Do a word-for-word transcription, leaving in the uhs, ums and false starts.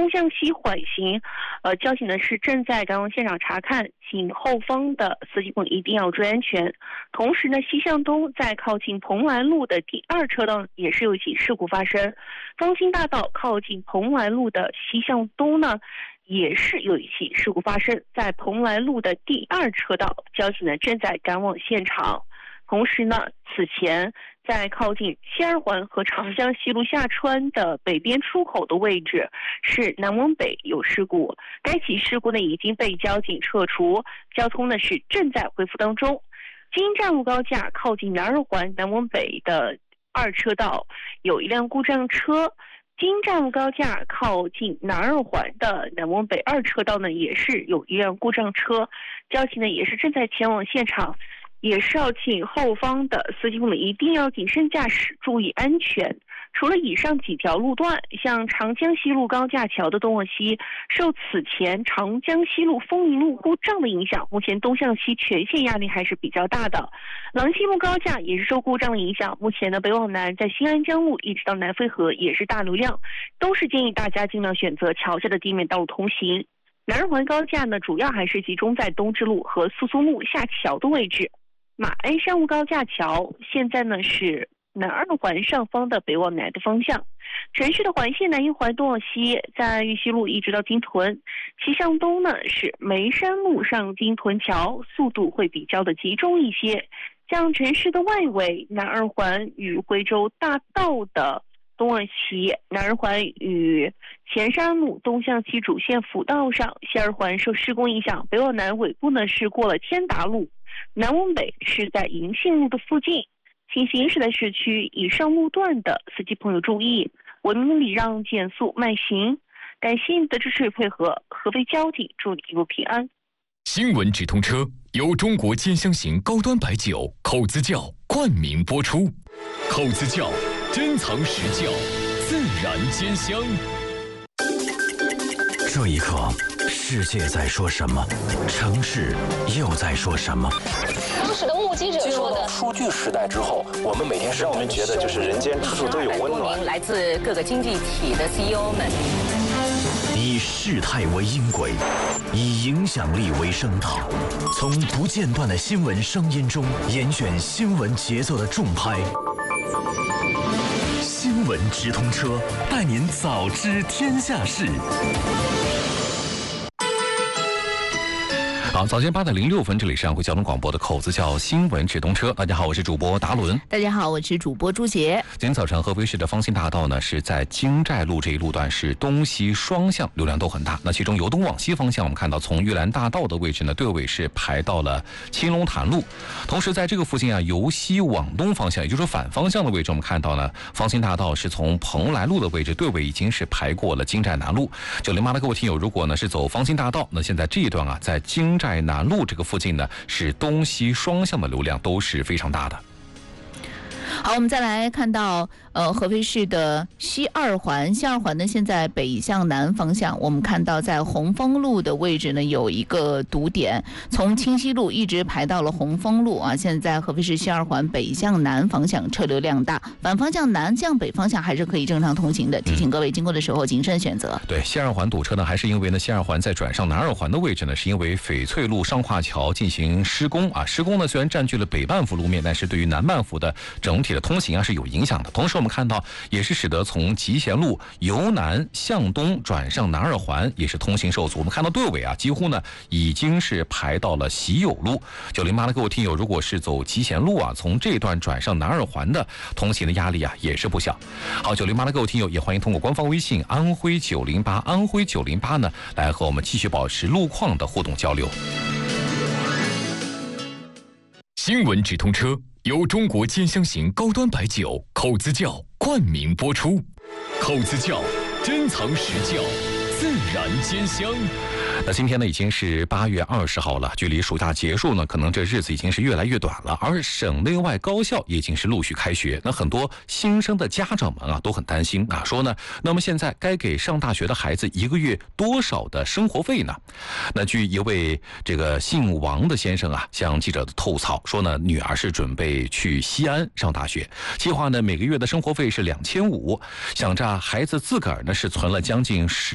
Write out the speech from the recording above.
东向西缓行，呃，交警呢是正在赶往现场查看，请后方的司机朋友一定要注意安全。同时呢，西向东在靠近蓬莱路的第二车道也是有一起事故发生，芳兴大道靠近蓬莱路的西向东呢，也是有一起事故发生，在蓬莱路的第二车道，交警呢正在赶往现场。同时呢，此前在靠近西二环和长江西路下穿的北边出口的位置是南往北有事故，该起事故呢已经被交警撤除，交通呢是正在恢复当中。京站路高架靠近南二环南往北的二车道有一辆故障车，京站路高架靠近南二环的南往北二车道呢也是有一辆故障车，交警呢也是正在前往现场，也是要请后方的司机朋友一定要谨慎驾驶，注意安全。除了以上几条路段，像长江西路高架桥的东往西，受此前长江西路丰宁路故障的影响，目前东向西全线压力还是比较大的。廊西路高架也是受故障的影响，目前呢北往南在新安江路一直到南洱河也是大流量，都是建议大家尽量选择桥下的地面道路通行。南二环高架呢主要还是集中在东直路和苏松路下桥的位置。马鞍山路高架桥现在呢是南二环上方的北往南的方向，城市的环线南一环东往西，在玉溪路一直到金屯，西向东呢是眉山路上金屯桥，速度会比较的集中一些。像城市的外围，南二环与惠州大道的东往西，南二环与前山路东向西主线辅道上，西二环受施工影响，北往南尾部呢是过了天达路，南往北是在银杏路的附近。请行驶在市区以上路段的司机朋友注意，文明礼让，减速慢行。感谢你的支持与配合，合肥交警祝你一路平安。 新闻直通车由中国尖香型高端白酒口子窖冠名播出，口子窖珍藏实窖，自然兼香。 这一刻，世界在说什么？城市又在说什么？ 当时的目击者说的， 数据时代之后，我们每天让我们觉得就是人间处处都有温暖。 来自各个经济体的 C E O 们， 以事态为音轨，以影响力为声道，从不间断的新闻声音中严选新闻节奏的重拍。新闻直通车，带您早知天下事。 好，早间八点零六分，这里是安徽交通广播的口子窖新闻直通车。大家好，我是主播达伦。 大家好，我是主播朱杰。 今天早晨，合肥市的芳兴大道呢，是在京寨路这一路段是东西双向流量都很大。那其中由东往西方向，我们看到从玉兰大道的位置呢，队尾是排到了青龙潭路。同时，在这个附近啊，由西往东方向，也就是说反方向的位置，我们看到呢，芳兴大道是从蓬莱路的位置，队尾已经是排过了京寨南路。九零八的各位听友，如果呢是走芳兴大道，那现在这一段啊，在京寨在南路这个附近呢，是东西双向的流量都是非常大的。 好，我们再来看到呃合肥市的西二环，西二环呢现在北向南方向，我们看到在红枫路的位置呢有一个堵点，从清溪路一直排到了红枫路啊。现在合肥市西二环北向南方向车流量大，反方向南向北方向还是可以正常通行的，提醒各位经过的时候谨慎选择。 对，西二环堵车呢，还是因为呢西二环在转上南二环的位置呢，是因为翡翠路上跨桥进行施工啊，施工呢虽然占据了北半幅路面，但是对于南半幅的整体的通行啊是有影响的。同时我们看到也是使得从集贤路由南向东转上南二环也是通行受阻。我们看到队尾啊几乎呢已经是排到了喜友路。九零八的各位听友，如果是走集贤路啊，从这段转上南二环的通行的压力啊也是不小。好，九零八的各位听友也欢迎通过官方微信安徽九零八安徽九零八呢来和我们继续保持路况的互动交流。 新闻直通车由中国尖香型高端白酒口子窖冠名播出，口子窖珍藏实窖，自然兼香。 那今天呢已经是八月二十号了，距离暑假结束呢，可能这日子已经是越来越短了。而省内外高校也已经是陆续开学，那很多新生的家长们啊都很担心啊，说呢，那么现在该给上大学的孩子一个月多少的生活费呢？那据一位这个姓王的先生啊向记者透槽说呢，女儿是准备去西安上大学，计划呢每个月的生活费是两千五，想着孩子自个儿呢是存了将近十。